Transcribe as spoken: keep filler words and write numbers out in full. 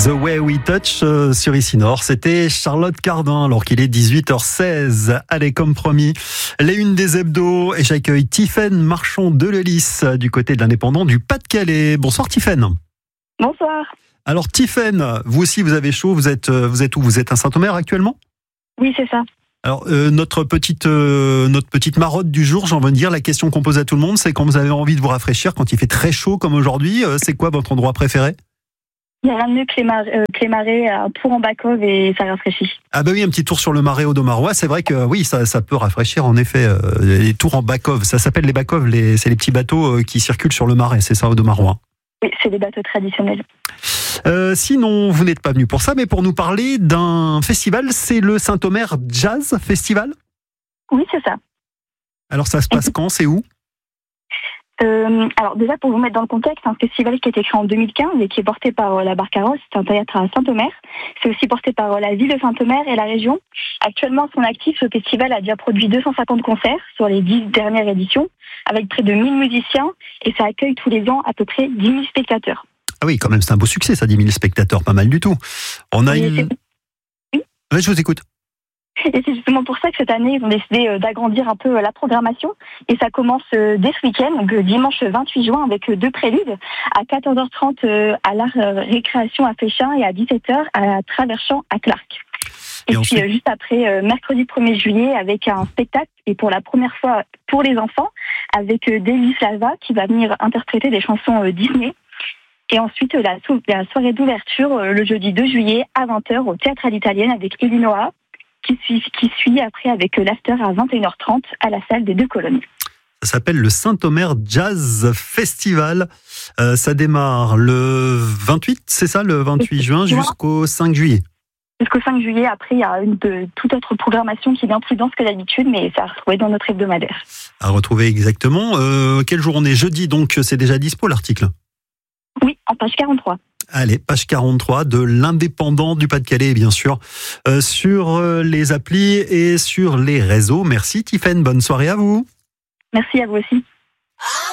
The Way We Touch euh, sur Ici Nord, c'était Charlotte Cardin alors qu'il est dix-huit heures seize. Allez, comme promis, les unes des hebdos et j'accueille Tiffaine Marchand de Lelis du côté de l'Indépendant du Pas-de-Calais. Bonsoir Tiffaine. Bonsoir. Alors Tiffaine, vous aussi vous avez chaud, vous êtes, vous êtes où? Vous êtes à Saint-Omer actuellement? Oui, c'est ça. Alors euh, notre petite euh, notre petite marotte du jour, j'ai envie de dire, la question qu'on pose à tout le monde, c'est quand vous avez envie de vous rafraîchir, quand il fait très chaud comme aujourd'hui, euh, c'est quoi votre endroit préféré? Il y a rien de mieux que les, mar- euh, que les marais, un tour en back-off et ça rafraîchit. Ah bah oui, un petit tour sur le marais Audomarois, c'est vrai que oui, ça, ça peut rafraîchir en effet. Euh, les tours en back-off, ça s'appelle les back-off, les, c'est les petits bateaux euh, qui circulent sur le marais, c'est ça Audomarois? Oui, c'est des bateaux traditionnels. Euh, sinon, vous n'êtes pas venu pour ça, mais pour nous parler d'un festival, c'est le Saint-Omer Jazz Festival? Oui, c'est ça. Alors ça se passe quand, c'est où? Euh, alors déjà, pour vous mettre dans le contexte, c'est un festival qui a été créé en deux mille quinze et qui est porté par euh, la Barcarosse, c'est un théâtre à Saint-Omer. C'est aussi porté par euh, la ville de Saint-Omer et la région. Actuellement, à son actif, ce festival a déjà produit deux cent cinquante concerts sur les dix dernières éditions, avec près de mille musiciens, et ça accueille tous les ans à peu près dix mille spectateurs. Ah oui, quand même, c'est un beau succès, ça, dix mille spectateurs, pas mal du tout. On a Oui, une... c'est- Oui. Ouais, je vous écoute. Et c'est justement pour ça que cette année, ils ont décidé euh, d'agrandir un peu euh, la programmation. Et ça commence euh, dès ce week-end, donc euh, dimanche vingt-huit juin, avec euh, deux préludes. À quatorze heures trente euh, à l'Art euh, Récréation à Féchin et à dix-sept heures à Traverchamp à Clark. Et Et, puis ensuite euh, juste après, euh, mercredi premier juillet, avec un spectacle, et pour la première fois pour les enfants, avec euh, Davis Lava qui va venir interpréter des chansons euh, Disney. Et ensuite, euh, la, sou- la soirée d'ouverture, euh, le jeudi deux juillet à vingt heures au Théâtre à l'Italienne avec Elinoa, qui suit, qui suit après avec euh, l'after à vingt et une heures trente à la salle des Deux Colonnes. Ça s'appelle le Saint-Omer Jazz Festival. Euh, ça démarre le vingt-huit, c'est ça, le vingt-huit juin jusqu'au cinq juillet. Jusqu'au cinq juillet, après, il y a une de, toute autre programmation qui est bien plus dense que d'habitude, mais ça à retrouver dans notre hebdomadaire. À retrouver exactement. Euh, quel jour on est? Jeudi, donc c'est déjà dispo l'article. Oui, en page quarante-trois. Allez, page quarante-trois de l'Indépendant du Pas-de-Calais, bien sûr, euh, sur euh, les applis et sur les réseaux. Merci Tiffaine, bonne soirée à vous. Merci à vous aussi.